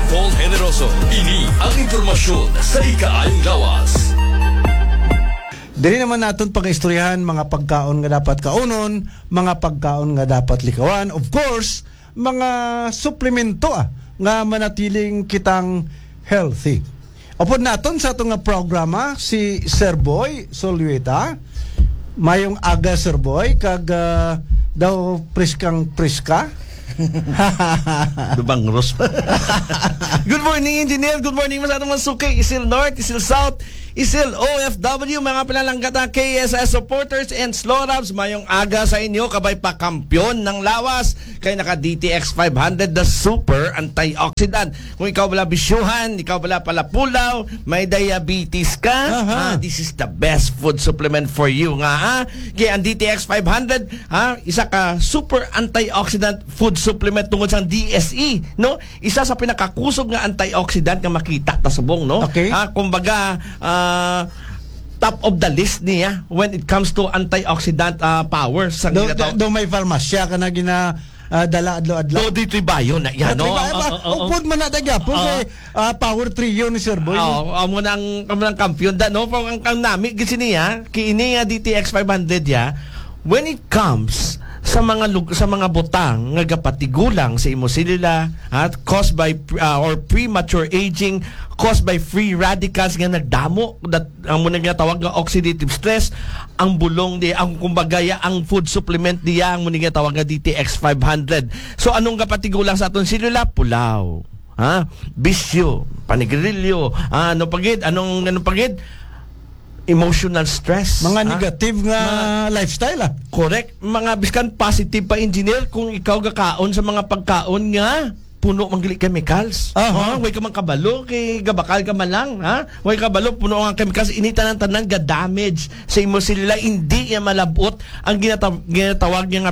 Paul Generoso. Ini ang impormasyon sa ikaayong lawas. Dili naman natin pag-istoryahan mga pagkaon nga dapat kaunon, mga pagkaon nga dapat likawan. Of course, mga suplemento nga manatiling kitang healthy. Upod naton sa itong programa si Sir Boy Solueta. Mayong aga Sir Boy kag daw priskang-priska. Dubang Ros. Good morning, engineer. Good morning, masyadong masukay. Isil North, Isil South, Isil OFW, mga pinalangkata KSS supporters and Slorabs. Mayong aga sa inyo, kabay pa kampiyon ng lawas. Kay naka DTX 500, the super antioxidant. Kung ikaw wala bisyuhan, ikaw wala palapulaw, may diabetes ka, this is the best food supplement for you nga. Kaya ang DTX 500, isa ka super antioxidant food supplement tungod sa DSE, no? Isa sa pinakakusog nga antioxidant nga makita ta subong, no? Okay. Kumbaga top of the list niya when it comes to antioxidant power sa do may farmasya ka na gina dala adlo-adlo. Dito bayo na yan, no? Upod man na tagapon kay power trio ni Sir Boy. Amo nang kampiyon da, no? Pang ang nami gisi niya kiini nga DTX 500 ya when it comes sa mga butang nga gapatigulang sa imosilila at caused by or premature aging, caused by free radicals nga nagdamo that ang muna nga tawag nga oxidative stress, ang bulong di ang kumbagaya ang food supplement diya ang muna nga tawag nga DTX 500. So anong gapatigulang sa aton silila? Pulaw, bisyo, panigrilyo, anong pagid emotional stress, mga negative nga lifestyle correct, mga biskan positive pa engineer kung ikaw gakaon sa mga pagkaon nga puno mang gili chemicals. Way ka man kabalo kay gabakal ka man lang, way kabalo puno ang chemicals, inita ng tanan ga damage sa imo sila, hindi ya malabot ang ginatawag niya nga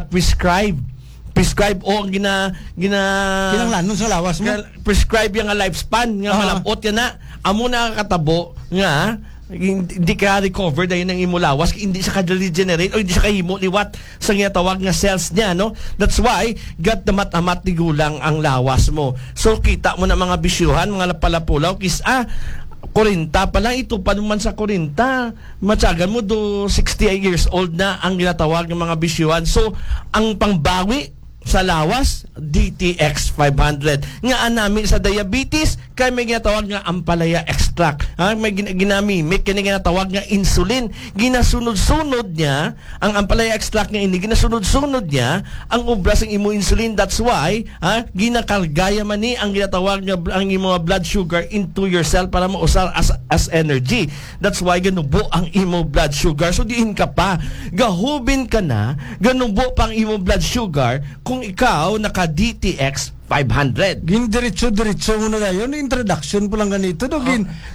prescribe o ang kinanglanon sa lawas mo, prescribe yung nga lifespan nga malabot yan na amo na katabo nga hindi ka recover dahil ng imulawas, hindi siya ka-regenerate o hindi siya kahimo liwat sa tawag nga cells niya, no? That's why gat damat-amat tigulang ang lawas mo. So kita mo na mga bisyuhan, mga lapalapulaw kis 40 pa lang, ito pa naman sa 40 matyagan mo do 68 years old na ang ginatawag ng mga bisyuhan. So ang pangbawi sa lawas, DTX 500. Nga namin sa diabetes, kaya may ginatawag nga ampalaya extract. May ginamimik, kaya ginatawag nga insulin. Ginasunod-sunod niya, ang ampalaya extract nga ini, ginasunod-sunod niya, ang obras ng imo insulin. That's why, ginakargaya man ni ang ginatawag nga ang imo blood sugar into your cell para mausar as energy. That's why ganubo ang imo blood sugar. So diin ka pa, gahubin ka na, ganubo pa ang imo blood sugar kung ikaw naka DTX 500. Diretso muna na yun. Introduction po lang ganito. No?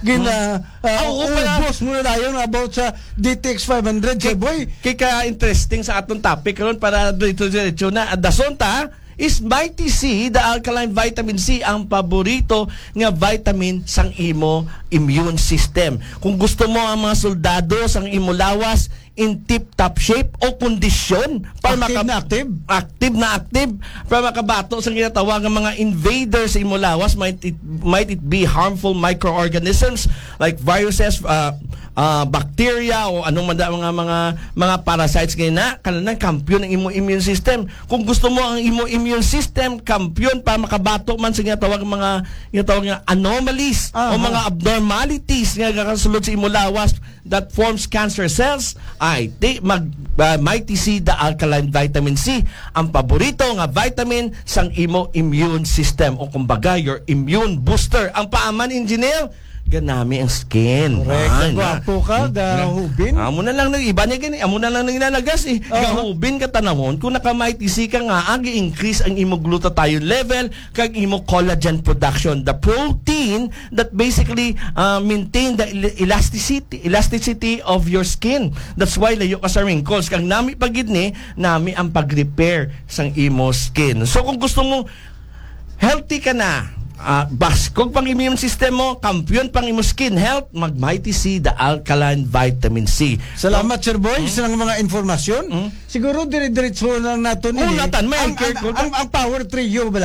Boss muna na yun about sa DTX 500. Boy, Kaya interesting sa atong topic karon para diretso na. Dasonta is Mighty C, the alkaline vitamin C, ang paborito nga vitamin sang imo immune system. Kung gusto mo ang mga soldado sang imo lawas in tip-top shape o kondisyon para active para makabato sa ginatawag ng mga invaders sa imo lawas, might it be harmful microorganisms like viruses, bacteria o anong mga parasites ngayon na kanang kampiyon ng imo immune system. Kung gusto mo ang imo immune system kampiyon para makabato man sa ginatawag mga anomalies o mga abnormalities nga kasulod sa imo lawas that forms cancer cells, Mighty C, the alkaline vitamin C, ang paborito nga vitamin sang imo immune system o kumbaga your immune booster. Ang paaman engineer, ganami ang skin. Correct. Gwapo ka, gahubin. Amo na lang iba niya gani, amo na lang nilalagas gahubin ka tanawon kung naka-Mighty C ka nga agi-increase ang imo glutathione level kag imo collagen production, the protein that basically maintain the elasticity of your skin. That's why layo ka sa wrinkles kag nami pagid ni nami ang pag-repair sang imo skin. So kung gusto mo healthy ka na, baskog pang immune system mo, kampiyon pang imo skin health, mag-Mighty C, the alkaline vitamin C. Salamat, Sir Boy, sa mga informasyon. Siguro dire-diretso lang natin. Natan, may ang power trio ba?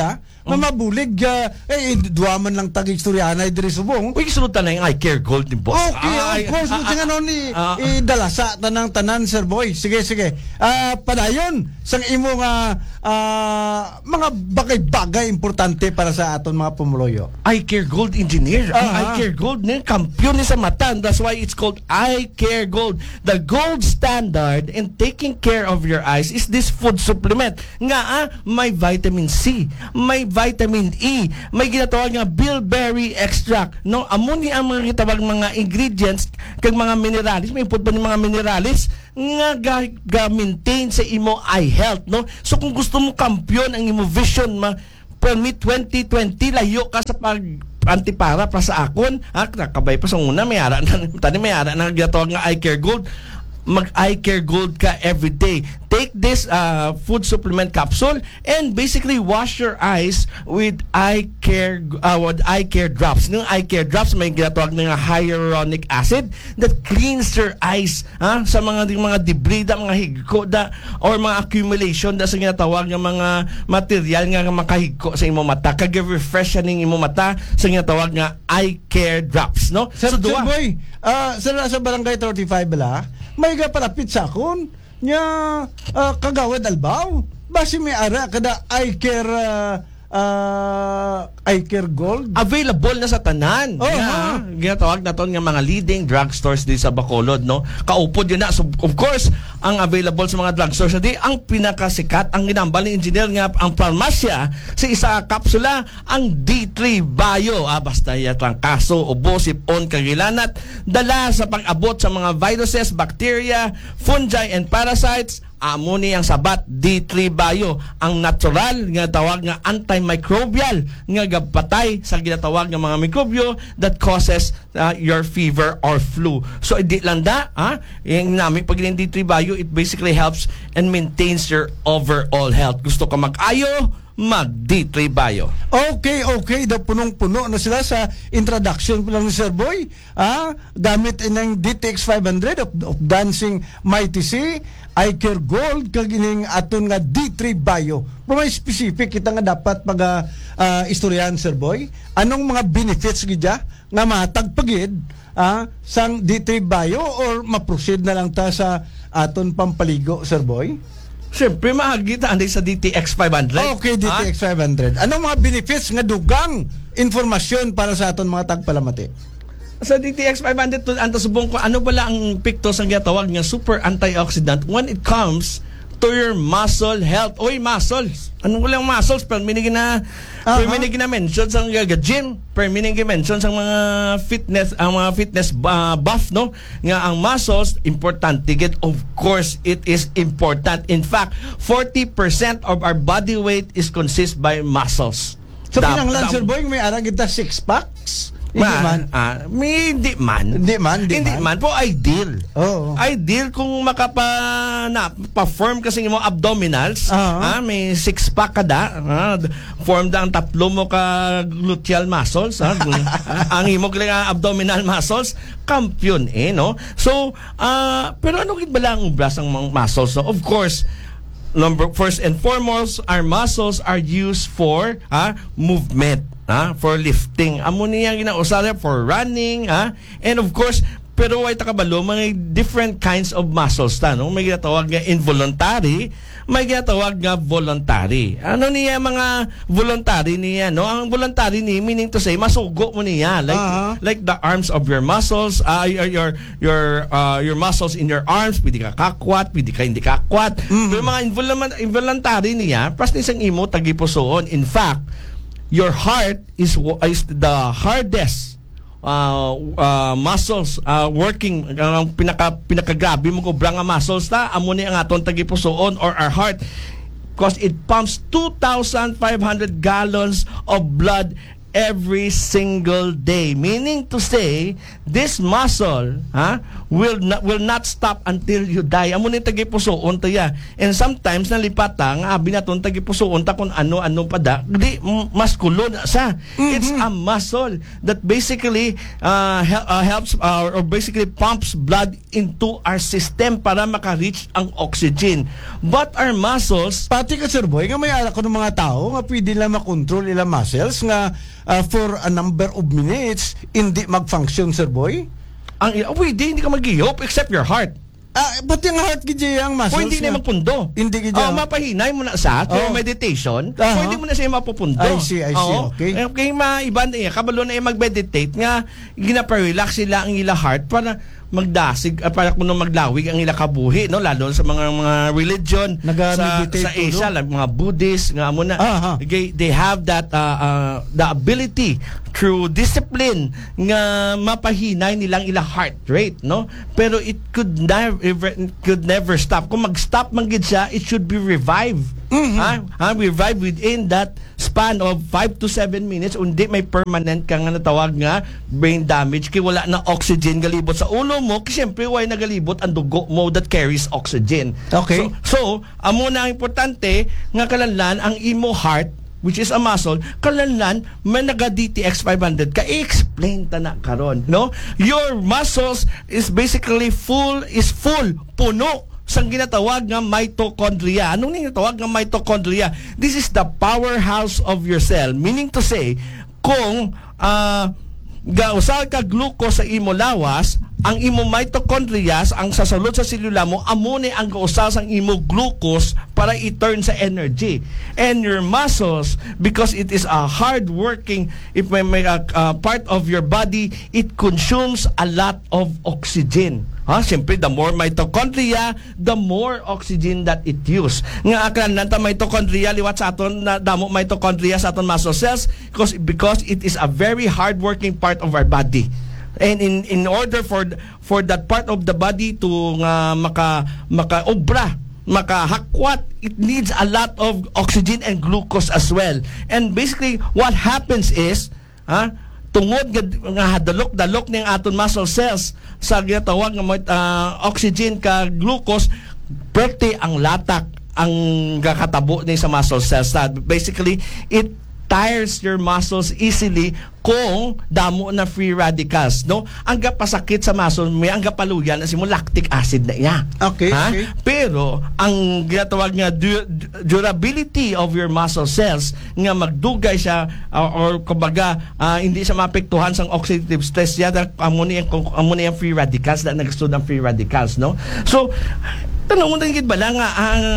nga mabulig duwa man lang tag istoryanay diri subong. Uy, sunod na yung I Care Gold ni boss. Okay, of course, buti nga nun idalasa tanang tanan, Sir Boy. Sige. Padayon, sang imo nga mga bagay-bagay importante para sa aton mga pumuloyo. I Care Gold Engineer. Ang I Care Gold ni kampiyon ni sa mata. That's why it's called I Care Gold. The gold standard in taking care of your eyes is this food supplement. Nga may vitamin C, may vitamin E, may ginatawag nga bilberry extract. No, amo ni ang mga gitawag mga ingredients kag mga minerals. May input pa ni mga minerals nga ga-maintain sa imo eye health, no? So kung gusto mo kampiyon ang imo vision permit 2020 layo ka sa pag antipara pa sa akon, nakabay pa sa una may ara na ginatawag nga I Care Gold. Mag I Care Gold ka every day. Take this food supplement capsule and basically wash your eyes with I Care drops. Ng I Care drops may ginatawag na hyaluronic acid that cleans your eyes sa mga debris mga higko or mga accumulation sa ginatawag ng mga material nga makahigko sa imo mata kag refresh ning imo mata sa ginatawag nga I Care drops, no? Sir Boy, sa barangay 35 bala may palapit sa akon nya kagawad albaw basi may ara kada I Care Gold available na sa tanan. Ginatawag na ton nga mga leading drugstores di sa Bacolod, no? Kaupod yun na. So, of course, ang available sa mga drugstores di ang pinakasikat ang ginambal ni engineer nga ang parmasya sa isa kapsula ang D3 Bio. Basta yatang kaso, ubo, sipon, kagilanat, dala sa pag-abot sa mga viruses, bacteria, fungi, and parasites. Amo ni ang sabat D3 Bio, ang natural nga tawag nga antimicrobial nga gapatay sa ginatawag nga mga mikrobyo that causes your fever or flu. So hindi lang yung namin pag D3 Bio, it basically helps and maintains your overall health. Gusto ka mag-ayo, mag D3 Bio. Okay. Punong-puno na sila sa introduction lang ni Sir Boy. Gamit ng DTX 500 of Dancing Mighty C, I Care Gold, kagining aton nga D3 Bio. Pero may specific kita nga dapat istoryahan, Sir Boy. Anong mga benefits gidya nga matagpagid sang D3 Bio or ma-proceed na lang ta sa aton pampaligo, Sir Boy? Siyempre, mahagita anday sa DTX 500. Okay, DTX 500. Anong mga benefits nga dugang informasyon para sa aton mga tagpalamati? Sa DTX 500, subong ko, ano pala ang pictos ang ginatawag nga super antioxidant when it comes to your muscle health. Oy, muscles. Ano ko lang muscles? Per minigin na mention sa gym. Per minigin mention sa mga fitness buff, no? Nga ang muscles, importante. Of course, it is important. In fact, 40% of our body weight is consist by muscles. So, pinanglan, Sir Boy, may arang kita 6 packs? Hindi man. Po ideal. Oh. Ideal kung perform kasi mo abdominals, may 6-pack kada, form ang tatlo mo ka gluteal muscles, ang imo lang abdominal muscles, kampiyon no? So, pero ano gid bala ang ubras ang muscles? So, of course, first and foremost, our muscles are used for movement. For lifting. Amo niya ginausara for running, and of course, pero ay takabalo mga different kinds of muscles no? May ginatawag nga involuntary, may ginatawag nga voluntary. Ano niya mga voluntary niya, no? Ang voluntary ni meaning to say masugo mo niya like the arms of your muscles, your muscles in your arms, pwede ka kakwat, pwede ka hindi kakwat. Pero mga involuntary niya, pas ni sang imo tagipusoon. In fact, your heart is the hardest muscles working, ang pinakagrabe mo kubrang nga muscles amo ni ang aton tagipusoon or our heart, because it pumps 2,500 gallons of blood every single day. Meaning to say, this muscle will not stop until you die. Amo ni tagipusoon to ya. And sometimes nalipata nga abi naton tagipusoon ta kung ano pada. Di maskulo na sa. It's a muscle that basically helps or basically pumps blood into our system para maka-reach ang oxygen. But our muscles, Pati ka, Sir Boy, nga may ala ko ng mga tao nga pwede lang makontrol ilang muscles nga for a number of minutes hindi mag-function, Sir Boy. hindi ka mag-ihop except your heart. Pati ang heart gidya ang muscles. O hindi na magpundo. Hindi gidya. Mapahinay mo na sa meditation. Pwede mo na siya mapupundo. I see, okay. Kaya maiban kabalo na mag-meditate nga, gina-relax sila ang ila heart para magdasig, para kuno maglawig ang ila kabuhi, no, lalo sa mga religion sa Asia, like mga Buddhist nga amo na they have that the ability through discipline nga mapahinay nilang ila heart rate, no, pero it could never stop. Kung mag-stop man gid siya, it should be revived. Revive within that span of 5 to 7 minutes. Undi may permanent kang natawag nga brain damage kay wala na oxygen galibot sa ulo mo, kasi syempre way nagalibot ang dugo mo that carries oxygen. Okay. So amo na ang importante nga kalanlan ang imo heart, which is a muscle, kalanlan may naga DTX 500 ka explain ta na karon, no? Your muscles is basically full puno sang ginatawag nga mitochondria. Anong ginatawag nga mitochondria? This is the powerhouse of your cell. Meaning to say, kung gausal ka glucose sa imo lawas, ang imo mitochondria ang sasalud sa selula mo, amo ni ang gausal sang imo glucose para i-turn sa energy. And your muscles, because it is a hard working, if may part of your body, it consumes a lot of oxygen. Siyempre, the more mitochondria, the more oxygen that it use. Nga aklan nanta mitochondria liwat sa aton na damo mitochondria sa aton muscle cells because it is a very hard working part of our body. And in order for that part of the body to makahakwat, it needs a lot of oxygen and glucose as well. And basically, what happens is, tungod nga dalok ning aton muscle cells sa ginatawag nga oxygen ka glucose, perti ang latak ang kakatabo ni sa muscle cells. Basically, it tires your muscles easily kung damo na free radicals, no? Ang gapasakit sa muscle may ang gapaluyan as mo lactic acid na iya. Okay. Pero ang ginatawag nga durability of your muscle cells nga magdugay siya or kumbaga hindi siya maapektuhan sa oxidative stress ya, amo ni ang free radicals na nagstud ang free radicals, no? So tanong mo gid bala nga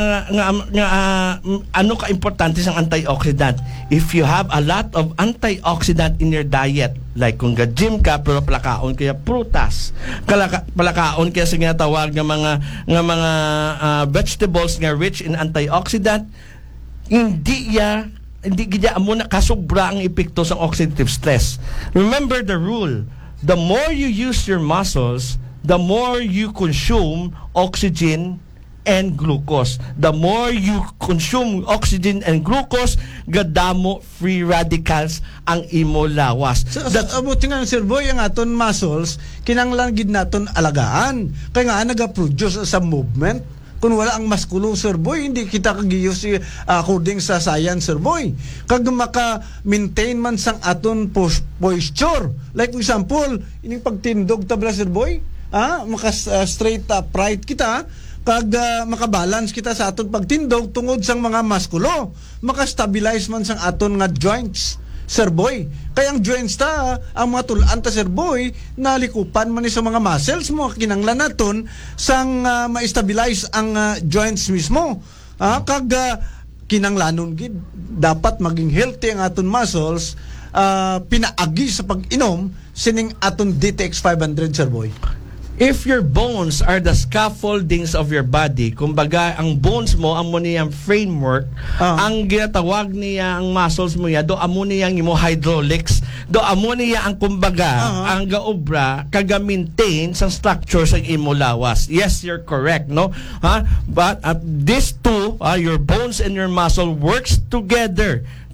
ano ka importante sang antioxidant. If you have a lot of antioxidant in your diet, like kung ga-gym ka pero palakaon kaya prutas, palakaon kaya sa ginatawag nga mga vegetables nga rich in antioxidant, hindi gid amo na kasubra ang epekto sa oxidative stress. Remember the rule: the more you use your muscles, the more you consume oxygen and glucose. The more you consume oxygen and glucose, gadamo free radicals ang imo lawas. Abuti nga, Sir Boy, ang aton muscles, kinanglan gid naton alagaan. Kaya nga, nag-produce sa movement. Kung wala ang maskulo, Sir Boy, hindi kita kagiyos according sa science, Sir Boy. Kag maka-maintain man sang aton posture. Like for example, ining pagtindog tabla, Sir Boy, maka-straight upright kita, kag makabalance kita sa aton pagtindog tungod sang mga maskulo, maka-stabilize man sang aton nga joints, Sir Boy. Kaya ang joints ta, ang mga tulaan ta, Sir Boy, nalikupan man ni sa mga muscles mo, kinanglan naton sang ma-stabilize ang joints mismo. Kag kinanglanon gid dapat maging healthy ang aton muscles, pinaagi sa pag-inom sining aton DTX 500, Sir Boy. If your bones are the scaffoldings of your body, kumbaga ang bones mo amo niyang framework, ang ginatawag niya ang muscles mo ya, do amo niyang imo hydraulics, do amo niya ang kumbaga ang gaobra kaga-maintain sa structure sa imo lawas. Yes, you're correct, no? But these two, your bones and your muscle works together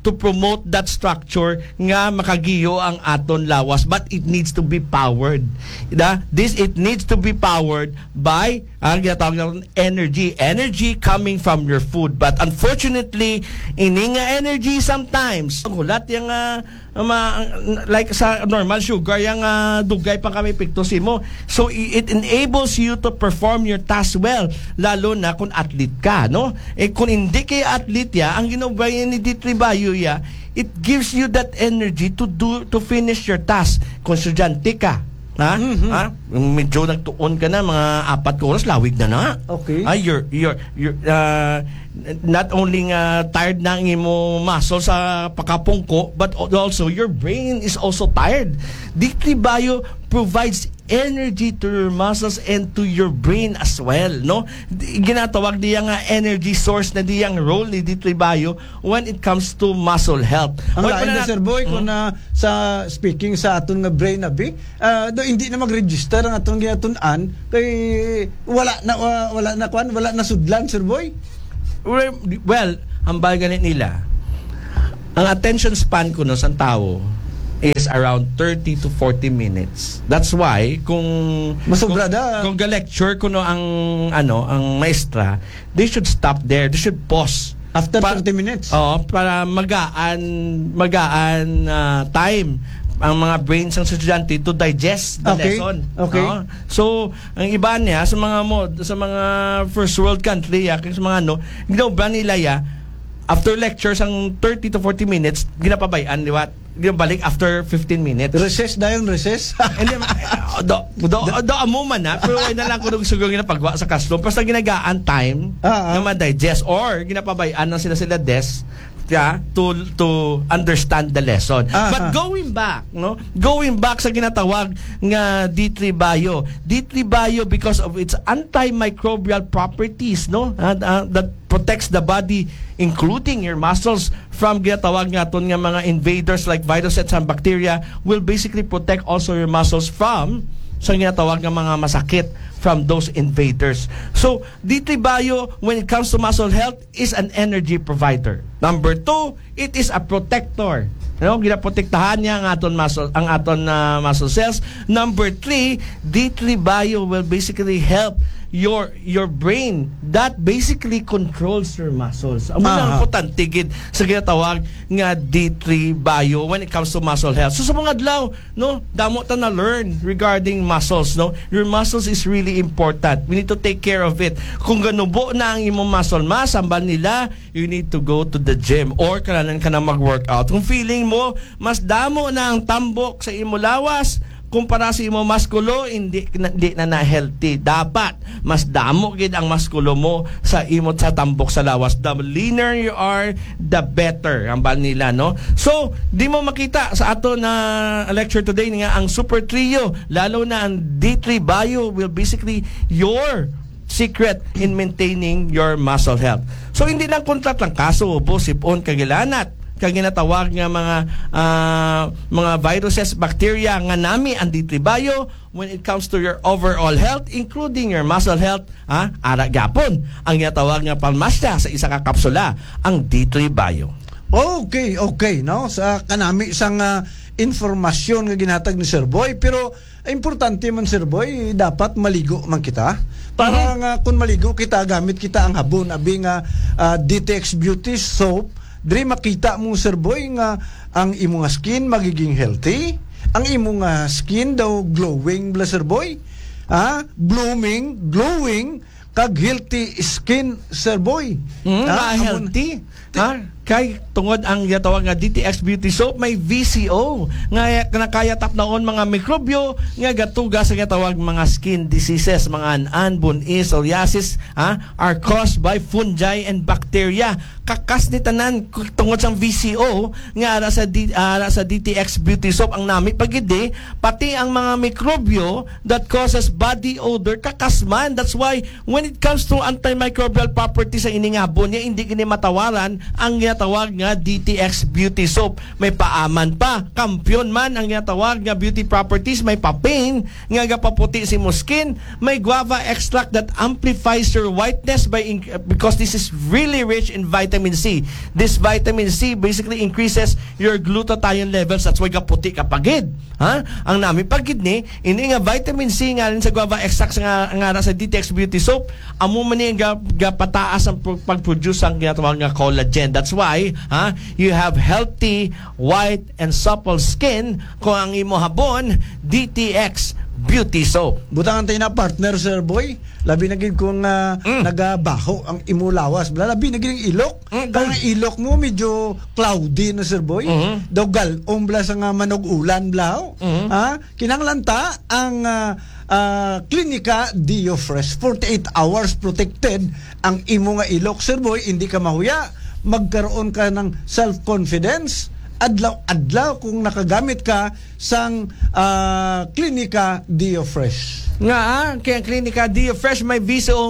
to promote that structure nga makagiyo ang aton lawas, but it needs to be powered. It needs to be powered by ang ginatawag natin energy coming from your food. But unfortunately, ini nga energy sometimes hulat yung like sa normal sugar yung dugay pa kami piktusin mo. So it enables you to perform your task well, lalo na kung athlete ka, no? Kung hindi kay athlete ya, ang ginagawa ni D3 Bio ya, it gives you that energy to finish your task. Kung estudyante ka, medyo nagtuon ka na mga 4 oras, lawig na. Okay. You're not only tired na ang imo muscle sa pakapungko, but also your brain is also tired. D3 Bio provides energy to your muscles and to your brain as well, no? Ginatawag diya nga energy source na diyang role ni D3 Bio when it comes to muscle health. Ang lain na, Sir Boy, kung sa speaking sa aton nga brain abi, hindi na mag-register ang aton ginatunan kay wala na sudlan, Sir Boy. Well, ang bagay nila, ang attention span ko no sa tao is around 30 to 40 minutes. That's why kung ga-lecture ko no ang maestra, they should stop there. They should pause after 30 minutes. Para magaan time ang mga brains ng estudyante to digest the lesson. Okay. So, ang iba niya sa mga first world country, sa mga ginagawa nila after lectures ang 30 to 40 minutes, ginapabayan, di ba? Ginabalik after 15 minutes. Recess recess? Hindi, do amo man na, pero ay na lang kung sugong ginapagawa sa classroom. Basta ginagaan time na ma-digest or ginapabayan na sila desk to understand the lesson. But going back sa ginatawag nga D3 Bio. D3 Bio, because of its antimicrobial properties, that protects the body, including your muscles, from ginatawag nga aton nga mga invaders like viruses and bacteria, will basically protect also your muscles from sa ginatawag nga mga masakit from those invaders. So, D3 Bio, when it comes to muscle health, is an energy provider. Number 2, it is a protector. Ginaprotektahan niya ang aton muscle cells. Number 3, D3 Bio will basically help your brain that basically controls your muscles. Ang mga importante gid sa ginatawag nga D3 Bio when it comes to muscle health. So sa mga adlaw, damo ta na learn regarding muscles, Your muscles is really important. We need to take care of it. Kung ganubo na ang imong muscle mass, ambal nila, you need to go to the gym or kailangan ka na mag-workout. Kung feeling mo mas damo na ang tambok sa imo lawas kumpara sa imo maskulo, hindi na healthy. Dapat mas damo gid ang maskulo mo sa imo sa tambok sa lawas. The leaner you are, the better ang ban nila, So, di mo makita sa ato na lecture today nga ang Super Trio, lalo na ang D3 Bio will basically your secret in maintaining your muscle health. So, hindi lang kontrat lang kaso, sipon, kagilanat, kaginatawag nga mga viruses, bacteria nga nami ang D3 Bio when it comes to your overall health, including your muscle health. Ara gapon ang ginatawag nga palmasya sa isa ka kapsula, ang D3 Bio. Okay, sa kanami sang informasyon nga ginhatag ni Sir Boy, pero importante man, Sir Boy, dapat maligo man kita. Para nga kung maligo kita, gamit kita ang habon abi nga DTX Beauty Soap. Dre makita mo, Sir Boy, nga ang imong skin magiging healthy, ang imong skin daw glowing, Sir Boy, blooming, glowing, kag healthy skin, Sir Boy. Healthy. Kay tungod ang ginatawag nga DTX Beauty Soap, may VCO nga nakaya tapnaon mga mikrobyo nga gatuga sa ginatawag mga skin diseases, mga bunis, psoriasis, are caused by fungi and bacteria. Kakas ni tanan tungod sang VCO nga ara sa DTX Beauty Soap ang nami pagidi, pati ang mga mikrobyo that causes body odor kakasman. That's why when it comes to antimicrobial properties sa ining habon niya, hindi kini matawaran ang ginatawag nga DTX Beauty Soap. May paaman pa, kampiyon man ang ginatawag nga beauty properties. May papain nga gapaputi si mo skin. May guava extract that amplifies your whiteness because this is really rich in vitamin vitamin C. This vitamin C basically increases your glutathione levels. That's why kaputi kapagid. Ha? Ang namin pagid ni, ini nga vitamin C nga rin sa guava extracts nga sa DTX Beauty Soap, amo man ni pataas ang pag-produce ang ginatawag nga collagen. That's why you have healthy, white, and supple skin kung ang imo habon DTX Beauty Soap. Butang antay na partner, Sir Boy. Labi na gid kung nagabaho ang imulawas. Labi na gid ang ilok. Kung ang ilok mo medyo cloudy na, Sir Boy. Dogal ombla sa nga manog ulan blaw. Kinanglanta ang Clinica Dio Fresh 48 hours protected ang imo nga ilok, Sir Boy. Hindi ka mahuya. Magkaroon ka ng self-confidence adlaw-adlaw kung nakagamit ka sang Clinica Dio Fresh. Nga kaya Clinica Dio Fresh may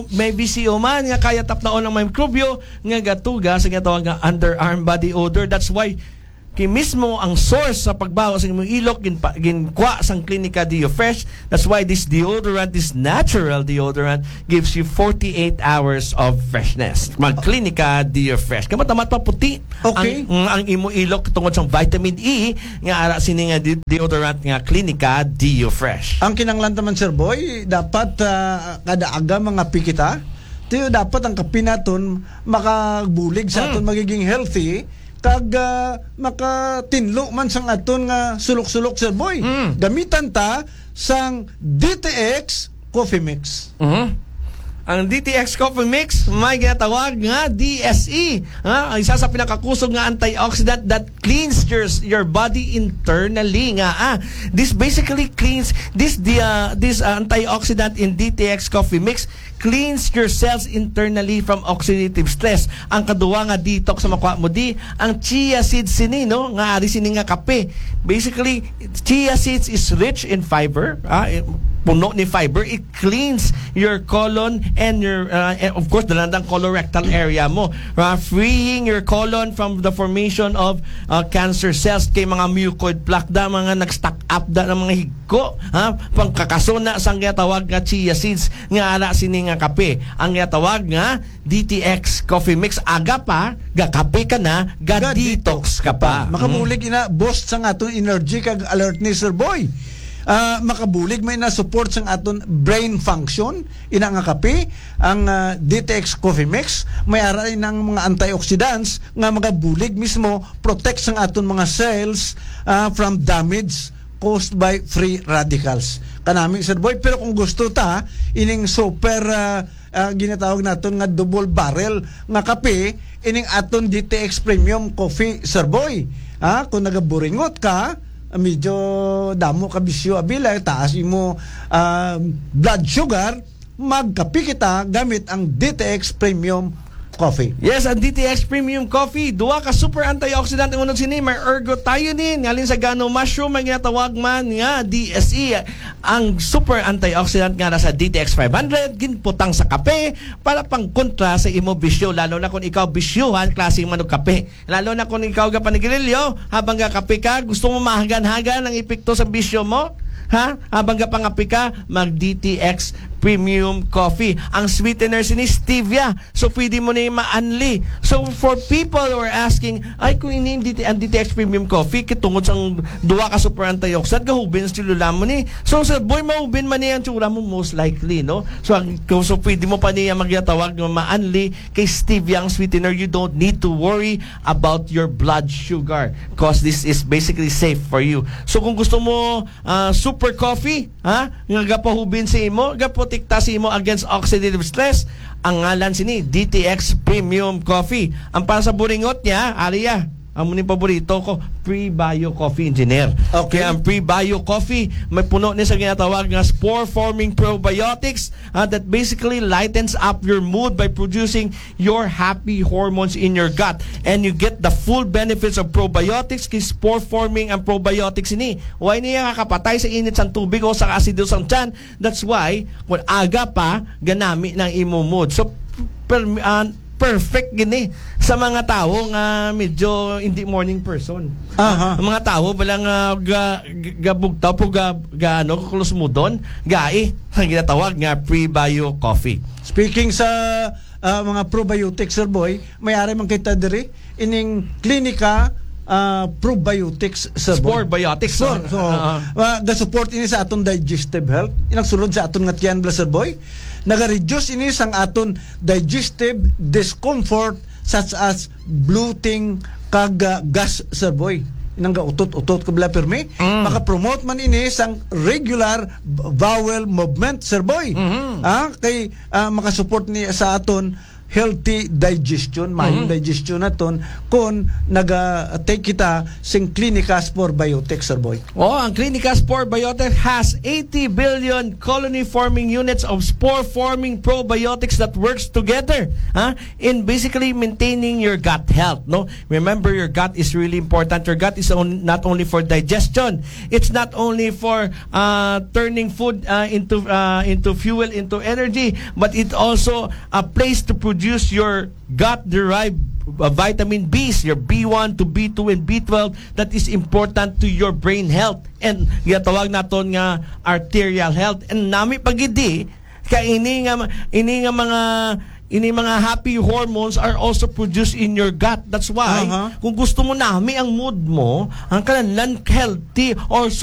VCO man nga kaya tapnaon ng mikrobyo nga gatuga sa ginatawag nga underarm body odor. That's why mismo ang source sa pagbawas ng imong ilok ginkwa sang Clinica Dio Fresh. That's why this deodorant, this natural deodorant, gives you 48 hours of freshness. Mag Clinica Dio Fresh. Kamatamat pa puti ang imong ilok tungod sa vitamin E nga ara sini nga deodorant nga Clinica Dio Fresh. Ang kinanglan naman, Sir Boy, dapat kada aga mga pikita. Tiyo dapat ang kapinaton makabulig sa aton magiging healthy. Kag makatinlo man sang aton nga sulok-sulok, Sir Boy. Gamitan ta sang DTX Coffee Mix. Ang DTX Coffee Mix may ginatawag nga DSE. Ang isa sa pinakakusog nga antioxidant that cleans your body internally nga. This basically cleans this antioxidant in DTX Coffee Mix cleans your cells internally from oxidative stress. Ang kaduwa nga detox sa makuha mo di ang chia seeds sini, no? Nga ari sini nga kape. Basically, chia seeds is rich in fiber, puno ni fiber. It cleans your colon and your and of course dalandang colorectal area mo, freeing your colon from the formation of cancer cells kay mga mucoid plaque da mga nag-stack up da ng mga higko, pangkakasuna sang ginatawag nga chia seeds nga ara sini nga kape. Ang ginatawag nga DTX Coffee Mix, aga pa gakape ka na, ga-detox ka pa. Makabulig ina boost sang aton energy kag alertness, Sir Boy. Makabulig may na support sang aton brain function ina nga kape. Ang DTX Coffee Mix may ara ng mga antioxidants nga magabulig mismo protect sang aton mga cells from damage caused by free radicals. Kanaming, Sir Boy, pero kung gusto ta ining super ginatawag naton nga double barrel nga kape, ining aton DTX Premium Coffee, Sir Boy. Kung nagaburingot ka, medyo damo ka bisyo abila, taas imo blood sugar, magkape kita gamit ang DTX Premium Coffee. Yes, ang DTX Premium Coffee, duwa ka super antioxidant ang unod sini, may ergothioneine, ngalin sa gano mushroom, may ginatawag man nga DSE. Ang super antioxidant nga sa DTX 500, ginputang sa kape para pang kontra sa imo bisyo, lalo na kung ikaw bisyuhan klaseng manog kape. Lalo na kung ikaw ga panigirilyo, habang ga kape ka, gusto mo mahagan-hagan ang epekto sa bisyo mo, habang ka pangapi ka, mag DTX Premium Coffee. Ang sweetener sini stevia, so pwede mo na yung ma-unli. So for people who are asking, ay kung ini ang DTX Premium Coffee kitungod sang duwa ka super antioxidant, gahubin sa tilula mo ni. So sa boy mahubin man niya ang tsura mo most likely, no? So pwede mo pa niya magyatawag ng ma-unli kay stevia ang sweetener. You don't need to worry about your blood sugar because this is basically safe for you. So kung gusto mo super coffee, nga gapahubin sa imo, gapotikta sa imo against oxidative stress, ang ngalan sini DTX Premium Coffee. Ang para sa buringot niya, Aria, ang muning paborito ko, Pre-Bio Coffee Engineer. Okay, ang Pre-Bio Coffee may puno niya sa ginatawag nga spore-forming probiotics that basically lightens up your mood by producing your happy hormones in your gut. And you get the full benefits of probiotics kay spore-forming ang probiotics ini. Why niya kakapatay sa init sang tubig o sa asido sang tiyan. That's why, kung aga pa, ganami ng imo mood. So, perfect gini sa mga tao nga medyo hindi morning person. Aha. Ang mga tao balang gabugtaw po ano close mo doon gai ang ginatawag nga pre-bio coffee. Speaking sa mga probiotics, Sir Boy, may-ari man kita diri ining klinika probiotics, Sir Boy. Spore biotics. So, the support ini sa aton digestive health. Inang sulod sa aton nga tiyan, Sir Boy. Naga-reduce ini sang aton digestive discomfort such as bloating kag gas, Sir Boy. Inang utot-utot kabla permi. Maka-promote man ini sang regular bowel movement, Sir Boy. Kay makasupport ni sa aton healthy digestion, mayong digestion naton kung naga-take kita sing Clinica Spore Biotics, Sir Boy. Ang Clinica Spore Biotics has 80 billion colony-forming units of spore-forming probiotics that works together in basically maintaining your gut health. No, remember, your gut is really important. Your gut is not only for digestion, it's not only for turning food into fuel, into energy, but it also a place to produce your gut-derived vitamin B's, your B1 to B2 and B12 that is important to your brain health and ginatawag naton nga arterial health. And nami pagidi ka ini mga happy hormones are also produced in your gut. That's why kung gusto mo nami ang mood mo, ang kalanlan healthy or